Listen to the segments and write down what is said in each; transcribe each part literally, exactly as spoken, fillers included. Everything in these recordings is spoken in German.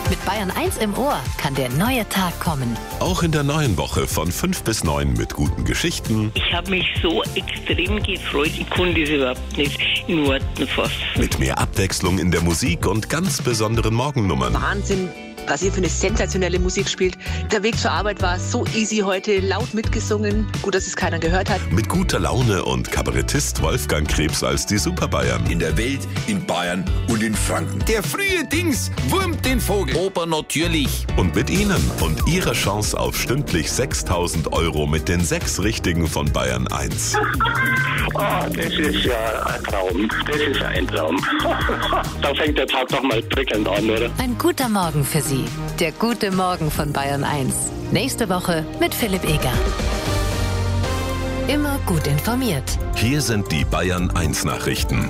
Mit Bayern eins im Ohr kann der neue Tag kommen. Auch in der neuen Woche von fünf bis neun mit guten Geschichten. Ich habe mich so extrem gefreut, ich konnte es überhaupt nicht in Worten fassen. Mit mehr Abwechslung in der Musik und ganz besonderen Morgennummern. Wahnsinn, was ihr für eine sensationelle Musik spielt. Der Weg zur Arbeit war so easy heute, laut mitgesungen. Gut, dass es keiner gehört hat. Mit guter Laune und Kabarettist Wolfgang Krebs als die Superbayern. In der Welt, in Bayern und in Franken. Der frühe Dings wurmt den Vogel. Oper natürlich. Und mit Ihnen und Ihrer Chance auf stündlich sechstausend Euro mit den sechs Richtigen von Bayern eins. Oh, das ist ja ein Traum. Das ist ein Traum. Da fängt der Tag doch mal prickelnd an, oder? Ein guter Morgen für Sie. Der gute Morgen von Bayern eins. Nächste Woche mit Philipp Eger. Immer gut informiert. Hier sind die Bayern eins Nachrichten.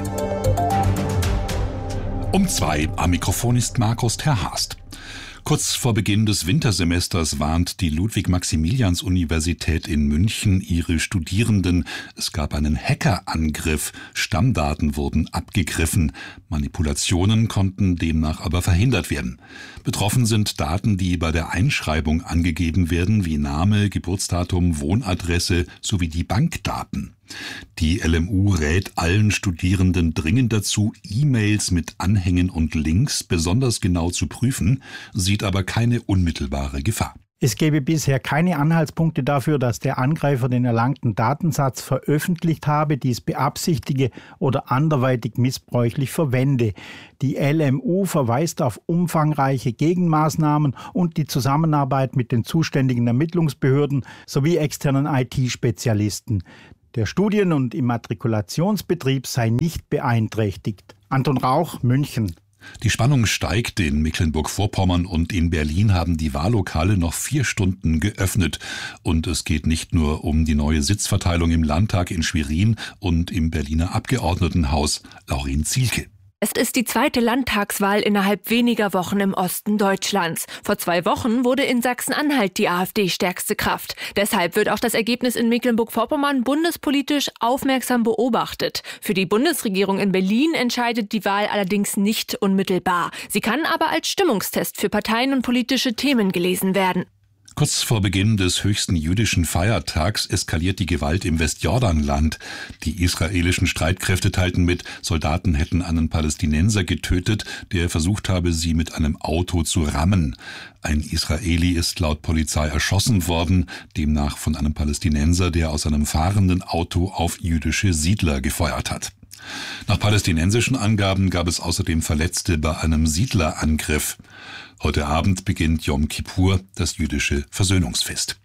Um zwei am Mikrofon ist Markus Terhast. Kurz vor Beginn des Wintersemesters warnt die Ludwig-Maximilians-Universität in München ihre Studierenden. Es gab einen Hackerangriff. Stammdaten wurden abgegriffen. Manipulationen konnten demnach aber verhindert werden. Betroffen sind Daten, die bei der Einschreibung angegeben werden, wie Name, Geburtsdatum, Wohnadresse sowie die Bankdaten. Die L M U rät allen Studierenden dringend dazu, E-Mails mit Anhängen und Links besonders genau zu prüfen, sieht aber keine unmittelbare Gefahr. Es gäbe bisher keine Anhaltspunkte dafür, dass der Angreifer den erlangten Datensatz veröffentlicht habe, dies beabsichtige oder anderweitig missbräuchlich verwende. Die L M U verweist auf umfangreiche Gegenmaßnahmen und die Zusammenarbeit mit den zuständigen Ermittlungsbehörden sowie externen I T-Spezialisten. Der Studien- und Immatrikulationsbetrieb sei nicht beeinträchtigt. Anton Rauch, München. Die Spannung steigt. In Mecklenburg-Vorpommern und in Berlin haben die Wahllokale noch vier Stunden geöffnet. Und es geht nicht nur um die neue Sitzverteilung im Landtag in Schwerin und im Berliner Abgeordnetenhaus. Laurin Zielke. Es ist die zweite Landtagswahl innerhalb weniger Wochen im Osten Deutschlands. Vor zwei Wochen wurde in Sachsen-Anhalt die AfD stärkste Kraft. Deshalb wird auch das Ergebnis in Mecklenburg-Vorpommern bundespolitisch aufmerksam beobachtet. Für die Bundesregierung in Berlin entscheidet die Wahl allerdings nicht unmittelbar. Sie kann aber als Stimmungstest für Parteien und politische Themen gelesen werden. Kurz vor Beginn des höchsten jüdischen Feiertags eskaliert die Gewalt im Westjordanland. Die israelischen Streitkräfte teilten mit, Soldaten hätten einen Palästinenser getötet, der versucht habe, sie mit einem Auto zu rammen. Ein Israeli ist laut Polizei erschossen worden, demnach von einem Palästinenser, der aus einem fahrenden Auto auf jüdische Siedler gefeuert hat. Nach palästinensischen Angaben gab es außerdem Verletzte bei einem Siedlerangriff. Heute Abend beginnt Yom Kippur, das jüdische Versöhnungsfest.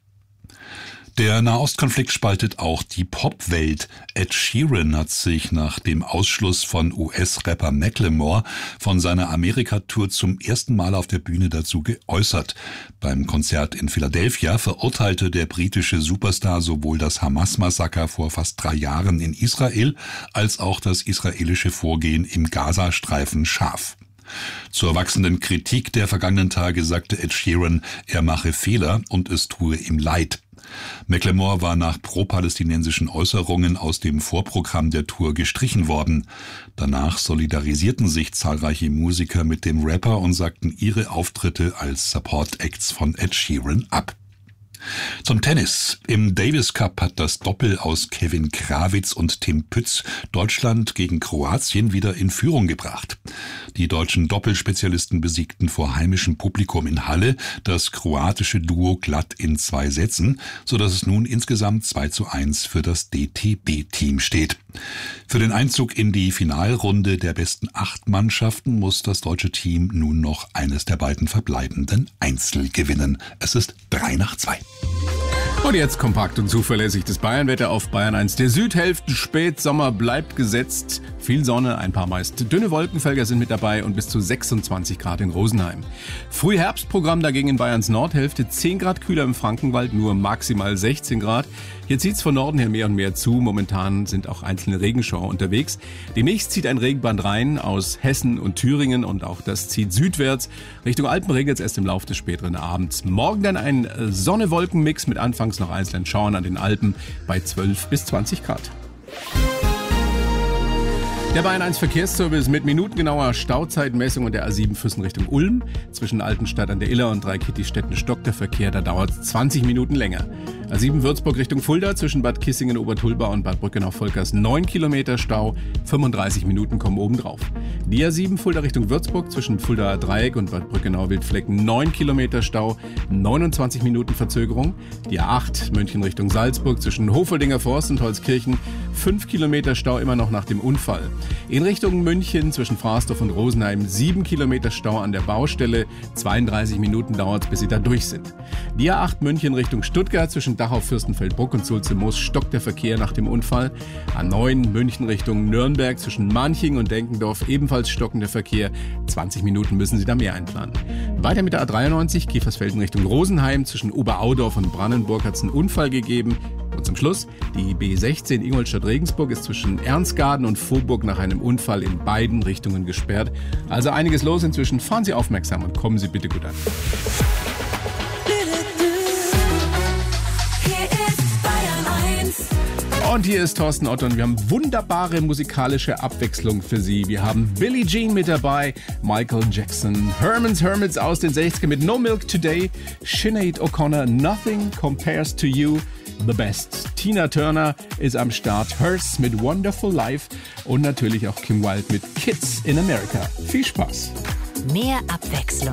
Der Nahostkonflikt spaltet auch die Popwelt. Ed Sheeran hat sich nach dem Ausschluss von U S-Rapper Macklemore von seiner Amerika-Tour zum ersten Mal auf der Bühne dazu geäußert. Beim Konzert in Philadelphia verurteilte der britische Superstar sowohl das Hamas-Massaker vor fast drei Jahren in Israel als auch das israelische Vorgehen im Gazastreifen scharf. Zur wachsenden Kritik der vergangenen Tage sagte Ed Sheeran, er mache Fehler und es tue ihm leid. Macklemore war nach pro-palästinensischen Äußerungen aus dem Vorprogramm der Tour gestrichen worden. Danach solidarisierten sich zahlreiche Musiker mit dem Rapper und sagten ihre Auftritte als Support-Acts von Ed Sheeran ab. Zum Tennis. Im Davis Cup hat das Doppel aus Kevin Krawitz und Tim Pütz Deutschland gegen Kroatien wieder in Führung gebracht. Die deutschen Doppelspezialisten besiegten vor heimischem Publikum in Halle das kroatische Duo glatt in zwei Sätzen, sodass es nun insgesamt zwei zu eins für das D T B-Team steht. Für den Einzug in die Finalrunde der besten acht Mannschaften muss das deutsche Team nun noch eines der beiden verbleibenden Einzel gewinnen. Es ist drei nach zwei. Und jetzt kompakt und zuverlässig das Bayernwetter auf Bayern eins. Der Südhälften Spätsommer bleibt gesetzt. Viel Sonne, ein paar meist dünne Wolkenfelder sind mit dabei und bis zu sechsundzwanzig Grad in Rosenheim. Frühherbstprogramm dagegen in Bayerns Nordhälfte. zehn Grad kühler im Frankenwald, nur maximal sechzehn Grad. Hier zieht's von Norden her mehr und mehr zu. Momentan sind auch einzelne Regenschauer unterwegs. Demnächst zieht ein Regenband rein aus Hessen und Thüringen und auch das zieht südwärts. Richtung Alpen regnet es erst im Laufe des späteren Abends. Morgen dann ein Sonne-Wolken-Mix mit anfangs noch einzelnen Schauern an den Alpen bei zwölf bis zwanzig Grad. Der Bayern eins Verkehrsservice mit minutengenauer Stauzeitmessung und der A sieben Füssen Richtung Ulm. Zwischen Altenstadt an der Iller und Dreikitti-Stetten stockt der Verkehr, da dauert es zwanzig Minuten länger. A sieben Würzburg Richtung Fulda zwischen Bad Kissingen, Obertulba und Bad Brückenau-Volkers neun Kilometer Stau, fünfunddreißig Minuten kommen obendrauf. Die A sieben Fulda Richtung Würzburg zwischen Fuldaer Dreieck und Bad Brückenau-Wildflecken neun Kilometer Stau, neunundzwanzig Minuten Verzögerung. Die A acht München Richtung Salzburg zwischen Hofeldinger Forst und Holzkirchen fünf Kilometer Stau immer noch nach dem Unfall. In Richtung München zwischen Frasdorf und Rosenheim sieben Kilometer Stau an der Baustelle, zweiunddreißig Minuten dauert es, bis sie da durch sind. Die A acht München Richtung Stuttgart zwischen Dachau, Fürstenfeldbruck und Sulze-Moos stockt der Verkehr nach dem Unfall. A neun München Richtung Nürnberg zwischen Manching und Denkendorf ebenfalls stockender Verkehr, zwanzig Minuten müssen Sie da mehr einplanen. Weiter mit der A dreiundneunzig Kiefersfelden Richtung Rosenheim zwischen Oberaudorf und Brandenburg hat es einen Unfall gegeben. Und zum Schluss, die B sechzehn Ingolstadt-Regensburg ist zwischen Ernstgarten und Vorburg nach einem Unfall in beiden Richtungen gesperrt. Also einiges los inzwischen. Fahren Sie aufmerksam und kommen Sie bitte gut an. Und hier ist Thorsten Otto und wir haben wunderbare musikalische Abwechslung für Sie. Wir haben Billie Jean mit dabei, Michael Jackson, Herman's Hermits aus den sechzigern mit No Milk Today, Sinead O'Connor, Nothing Compares to You, The Best. Tina Turner ist am Start, Hearst mit Wonderful Life und natürlich auch Kim Wilde mit Kids in America. Viel Spaß! Mehr Abwechslung